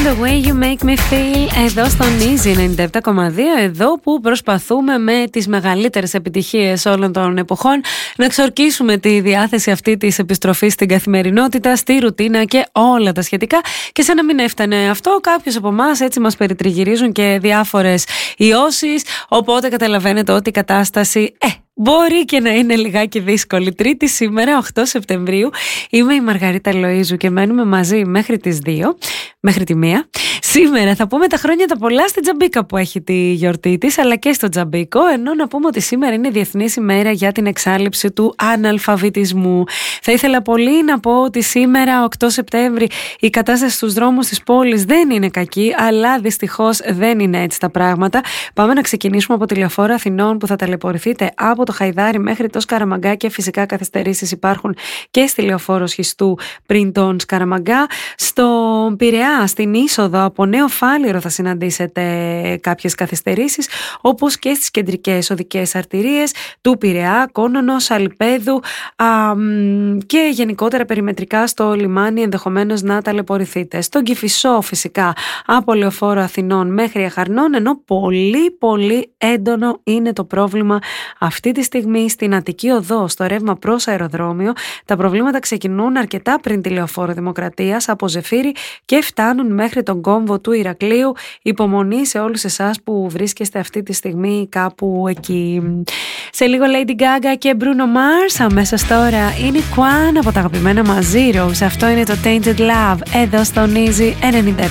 The way you make me feel, εδώ στον Easy 97,2, εδώ που προσπαθούμε με τις μεγαλύτερες επιτυχίες όλων των εποχών να εξορκίσουμε τη διάθεση αυτή της επιστροφής στην καθημερινότητα, στη ρουτίνα και όλα τα σχετικά. Και σαν να μην έφτανε αυτό, κάποιους από εμάς έτσι μας περιτριγυρίζουν και διάφορες ιώσεις, οπότε καταλαβαίνετε ότι η κατάσταση μπορεί και να είναι λιγάκι δύσκολη. Τρίτη σήμερα, 8 Σεπτεμβρίου. Είμαι η Μαργαρίτα Λοΐζου και μένουμε μαζί μέχρι τις 2, μέχρι τη 1. Σήμερα θα πούμε τα χρόνια τα πολλά στην Τζαμπίκα που έχει τη γιορτή της, αλλά και στο Τζαμπίκο, ενώ να πούμε ότι σήμερα είναι Διεθνής ημέρα για την εξάλληψη του αναλφαβητισμού. Θα ήθελα πολύ να πω ότι σήμερα, 8 Σεπτέμβρη, η κατάσταση στους δρόμους της πόλης δεν είναι κακή, αλλά δυστυχώς δεν είναι έτσι τα πράγματα. Πάμε να ξεκινήσουμε από τη Λεωφόρο Αθηνών που θα ταλαιπωρηθείτε από το Χαϊδάρι μέχρι το Σκαραμαγκά και φυσικά καθυστερήσεις υπάρχουν και στη Λεωφόρο Σχιστού πριν τον Σκαραμαγκά. Στον Πειραιά, στην είσοδο από Νέο Φάληρο θα συναντήσετε κάποιες καθυστερήσεις, όπως και στις κεντρικές οδικές αρτηρίες του Πειραιά, Κόνονος, Αλιπέδου και γενικότερα περιμετρικά στο λιμάνι ενδεχομένως να ταλαιπωρηθείτε. Στον Κηφισό φυσικά από Λεωφόρο Αθηνών μέχρι Αχαρνών, ενώ πολύ έντονο είναι το πρόβλημα αυτή τη στιγμή στην Αττική Οδό, στο ρεύμα προς αεροδρόμιο. Τα προβλήματα ξεκινούν αρκετά πριν τη Λεωφόρο Δημοκρατίας από Ζεφύρι και φτάνουν μέχρι τον κόμβο του Ηρακλείου. Υπομονή σε όλους εσάς που βρίσκεστε αυτή τη στιγμή κάπου εκεί. Σε λίγο Lady Gaga και Bruno Mars, αμέσως τώρα είναι Quan από τα αγαπημένα μας Zeros. Αυτό είναι το Tainted Love εδώ στον Easy 97,2.